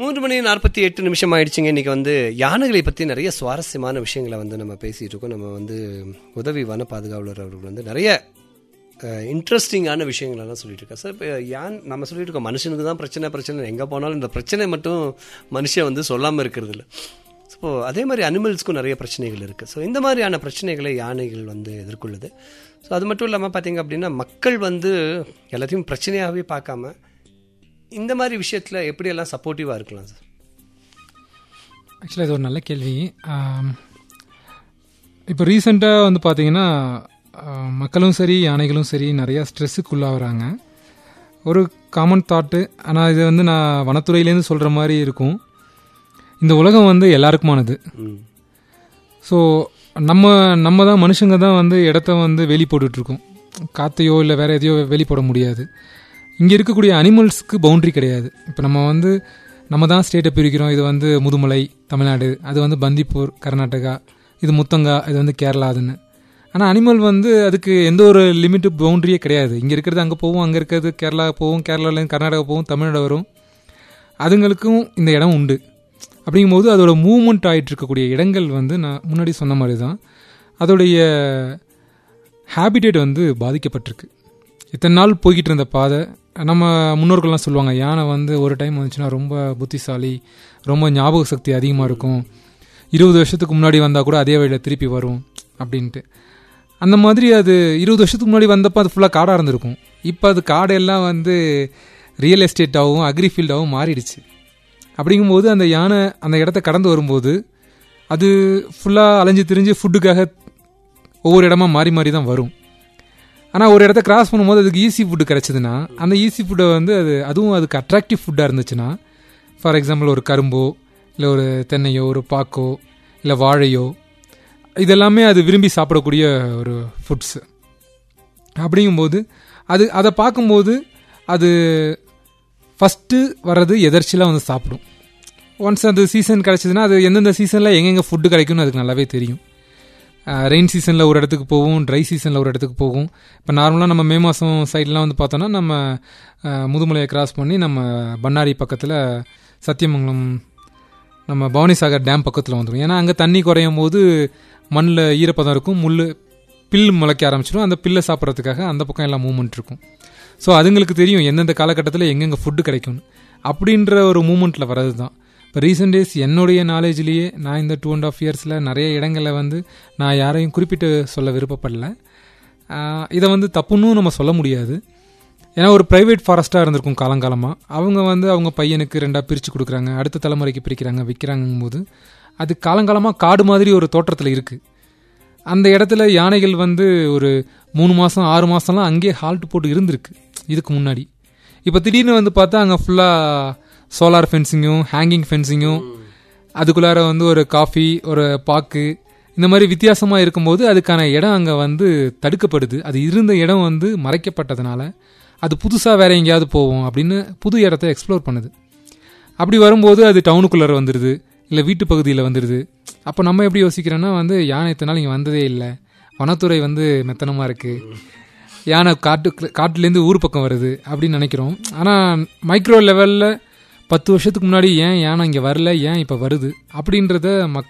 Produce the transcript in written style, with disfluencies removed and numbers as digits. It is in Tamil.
3:48 ஆயிடுச்சுங்க. இன்றைக்கி யானைகளை பற்றி நிறைய சுவாரஸ்யமான விஷயங்களை நம்ம பேசிகிட்டு இருக்கோம். நம்ம உதவி வன பாதுகாவலர் அவர்கள் நிறைய இன்ட்ரெஸ்டிங்கான விஷயங்களெல்லாம் சொல்லிட்டு இருக்கா சார். இப்போ நம்ம சொல்லிட்டு இருக்கோம் மனுஷனுக்கு தான் பிரச்சனை எங்கே போனாலும் இந்த பிரச்சனை மட்டும் மனுஷன் சொல்லாமல் இருக்கிறது இல்லை. ஸோ அதே மாதிரி அனிமல்ஸ்க்கும் நிறைய பிரச்சனைகள் இருக்குது. ஸோ இந்த மாதிரியான பிரச்சனைகளை யானைகள் எதிர்கொள்ளுது. ஸோ அது மட்டும் இல்லாமல் பார்த்திங்க அப்படின்னா மக்கள் எல்லாத்தையும் பிரச்சனையாகவே பார்க்காம இந்த மாதிரி விஷயத்தில் எப்படியெல்லாம் சப்போர்ட்டிவாக இருக்கலாம் சார்? ஆக்சுவலாக இது ஒரு நல்ல கேள்வி. இப்போ ரீசெண்டாக பார்த்தீங்கன்னா மக்களும் சரி யானைகளும் சரி நிறையா ஸ்ட்ரெஸ்ஸுக்குள்ளாகிறாங்க. ஒரு காமன் தாட்டு, ஆனால் இது நான் வனத்துறையிலேருந்து சொல்கிற மாதிரி இருக்கும். இந்த உலகம் எல்லாருக்குமானது. ஸோ நம்ம தான் மனுஷங்க தான் இடத்த வேலி போட்டுட்ருக்கோம். காற்றையோ இல்லை வேறு எதையோ வேலி போட முடியாது. இங்கே இருக்கக்கூடிய அனிமல்ஸ்க்கு பவுண்ட்ரி கிடையாது. இப்போ நம்ம தான் ஸ்டேட்டை பிரிக்கிறோம். இது முதுமலை தமிழ்நாடு, அது பந்திப்பூர் கர்நாடகா, இது முத்தங்கா, இது கேரளா அதுன்னு. ஆனால் அனிமல் அதுக்கு எந்த ஒரு லிமிட்டு பவுண்ட்ரியே கிடையாது. இங்கே இருக்கிறது அங்கே போகும், அங்கே இருக்கிறது கேரளா போகும், கேரளாலேருந்து கர்நாடகா போகும், தமிழ்நாடு வரும். அதுங்களுக்கும் இந்த இடம் உண்டு. அப்படிங்கும்போது அதோட மூவ்மெண்ட் ஆகிட்டு இருக்கக்கூடிய இடங்கள் நான் முன்னாடி சொன்ன மாதிரி தான் அதோடைய ஹேபிடேட் பாதிக்கப்பட்டிருக்கு. இத்தனை நாள் போய்கிட்டு இருந்த பாதை, நம்ம முன்னோர்கள்லாம் சொல்லுவாங்க யானை ஒரு டைம் வந்துச்சுன்னா ரொம்ப புத்திசாலி, ரொம்ப ஞாபக சக்தி அதிகமாக இருக்கும், 20 வருஷத்துக்கு முன்னாடி வந்தால் கூட அதே வழியில் திருப்பி வரும் அப்படின்ட்டு. அந்த மாதிரி அது 20 வருஷத்துக்கு முன்னாடி வந்தப்போ அது ஃபுல்லாக காடாக இருந்திருக்கும். இப்போ அது காடெல்லாம் ரியல் எஸ்டேட்டாகவும் அக்ரிஃபீல்டாகவும் மாறிடுச்சு. அப்படிங்கும்போது அந்த யானை அந்த இடத்த கடந்து வரும்போது அது ஃபுல்லாக அலைஞ்சு திரிஞ்சு ஃபுட்டுக்காக ஒவ்வொரு இடமா மாறி மாறி தான் வரும். ஆனால் ஒரு இடத்த கிராஸ் பண்ணும்போது அதுக்கு ஈஸி ஃபுட்டு கிடச்சிதுன்னா அந்த ஈஸி ஃபுட்டை அதுவும் அதுக்கு அட்ராக்டிவ் ஃபுட்டாக இருந்துச்சுன்னா, ஃபார் எக்ஸாம்பிள் ஒரு கரும்போ இல்லை ஒரு தென்னையோ ஒரு பாக்கோ இல்லை வாழையோ, இதெல்லாமே அது விரும்பி சாப்பிடக்கூடிய ஒரு ஃபுட்ஸு. அப்படிங்கும்போது அதை பார்க்கும்போது அது ஃபஸ்ட்டு வர்றது எதர்ச்சிலாம் சாப்பிடும். ஒன்ஸ் அந்த சீசன் கிடச்சிதுன்னா அது எந்தெந்த சீசனில் எங்கெங்கே ஃபுட்டு கிடைக்கும்னு அதுக்கு நல்லாவே தெரியும். ரெயின் சீசனில் ஒரு இடத்துக்கு போகும், ட்ரை சீசனில் ஒரு இடத்துக்கு போகும். இப்போ நார்மலாக நம்ம மே மாதம் சைட்லாம் பார்த்தோன்னா நம்ம முதுமலையை கிராஸ் பண்ணி நம்ம பண்ணாரி பக்கத்தில் சத்தியமங்கலம் நம்ம பவானிசாகர் டேம் பக்கத்தில் வந்துடும். ஏன்னா அங்கே தண்ணி குறையும் போது மண்ணில் ஈரப்பதம் இருக்கும், பில் முளைக்க ஆரம்பிச்சிடும். அந்த பில்லை சாப்பிட்றதுக்காக அந்த பக்கம் எல்லாம் மூவ்மெண்ட் இருக்கும். ஸோ அதுங்களுக்கு தெரியும் எந்தெந்த காலகட்டத்தில் எங்கெங்கே ஃபுட்டு கிடைக்கும்னு. அப்படின்ற ஒரு மூமெண்ட்டில் வர்றது தான். இப்போ ரீசெண்ட் டேஸ் என்னுடைய நாலேஜ்லேயே நான் இந்த 2.5 இயர்ஸில் நிறைய இடங்களில் நான் யாரையும் குறிப்பிட்டு சொல்ல விருப்பப்படலை. இதை தப்புன்னு நம்ம சொல்ல முடியாது. ஏன்னா ஒரு ப்ரைவேட் ஃபாரஸ்ட்டாக இருந்திருக்கும் காலங்காலமாக. அவங்க பையனுக்கு 2ஆக பிரித்து கொடுக்குறாங்க, அடுத்த தலைமுறைக்கு பிரிக்கிறாங்க, விற்கிறாங்கும் போது அது காலங்காலமாக காடு மாதிரி ஒரு தோற்றத்தில் இருக்குது. அந்த இடத்துல யானைகள் ஒரு 3 மாதம் 6 மாதம்லாம் அங்கேயே ஹால்ட் போட்டு இருந்திருக்கு இதுக்கு முன்னாடி. இப்போ திடீர்னு பார்த்தா அங்கே ஃபுல்லாக சோலார் ஃபென்சிங்கும் ஹேங்கிங் ஃபென்சிங்கும், அதுக்குள்ளார ஒரு காஃபி ஒரு பாக்கு இந்த மாதிரி வித்தியாசமாக இருக்கும்போது அதுக்கான இடம் அங்கே தடுக்கப்படுது. அது இருந்த இடம் மறைக்கப்பட்டதுனால அது புதுசாக வேற எங்கேயாவது போவோம் அப்படின்னு புது இடத்த எக்ஸ்ப்ளோர் பண்ணுது. அப்படி வரும்போது அது டவுனுக்குள்ளார வந்துடுது, இல்லை வீட்டு பகுதியில் வந்துடுது. அப்போ நம்ம எப்படி யோசிக்கிறோன்னா யானை இத்தனை இங்கே வந்ததே இல்லை, வனத்துறை மெத்தனமாக இருக்குது, யானை காட்டுலேருந்து ஊர் பக்கம் வருது அப்படின்னு நினைக்கிறோம். ஆனால் மைக்ரோ லெவலில் 10 வருஷத்துக்கு முன்னாடி ஏன் யானை இங்கே வரல, ஏன் இப்போ வருது அப்படின்றத